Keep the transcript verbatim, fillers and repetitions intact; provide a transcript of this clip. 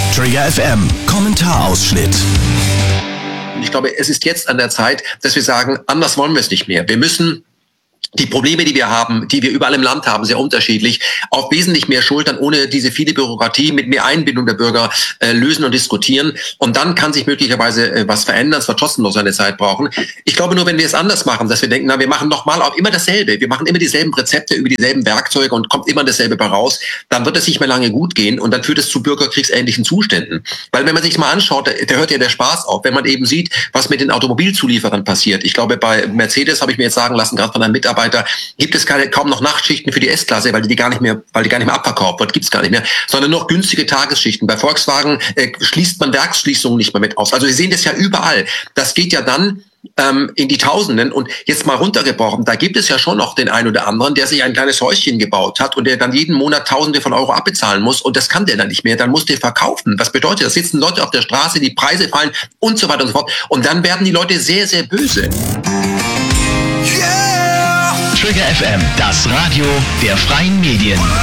Trigger F M, Kommentarausschnitt. Ich glaube, es ist jetzt an der Zeit, dass wir sagen, anders wollen wir es nicht mehr. Wir müssen die Probleme, die wir haben, die wir überall im Land haben, sehr unterschiedlich, auf wesentlich mehr Schultern, ohne diese viele Bürokratie, mit mehr Einbindung der Bürger äh, lösen und diskutieren. Und dann kann sich möglicherweise äh, was verändern. Es wird trotzdem noch seine Zeit brauchen. Ich glaube nur, wenn wir es anders machen, dass wir denken, na, wir machen nochmal auch immer dasselbe. Wir machen immer dieselben Rezepte über dieselben Werkzeuge und kommt immer dasselbe bei raus. Dann wird es nicht mehr lange gut gehen und dann führt es zu bürgerkriegsähnlichen Zuständen. Weil wenn man sich mal anschaut, da, da hört ja der Spaß auf. Wenn man eben sieht, was mit den Automobilzulieferern passiert. Ich glaube, bei Mercedes habe ich mir jetzt sagen lassen, gerade von einem Mitarbeiter, gibt es keine, kaum noch Nachtschichten für die S-Klasse, weil die, die gar nicht mehr, weil die gar nicht mehr abverkauft wird, gibt's gar nicht mehr, sondern nur günstige Tagesschichten. Bei Volkswagen äh, schließt man Werksschließungen nicht mehr mit aus. Also Sie sehen das ja überall. Das geht ja dann ähm, in die Tausenden und jetzt mal runtergebrochen. Da gibt es ja schon noch den einen oder anderen, der sich ein kleines Häuschen gebaut hat und der dann jeden Monat Tausende von Euro abbezahlen muss und das kann der dann nicht mehr. Dann muss der verkaufen. Was bedeutet das? Sitzen Leute auf der Straße, die Preise fallen und so weiter und so fort. Und dann werden die Leute sehr, sehr böse. Trigger F M, das Radio der freien Medien.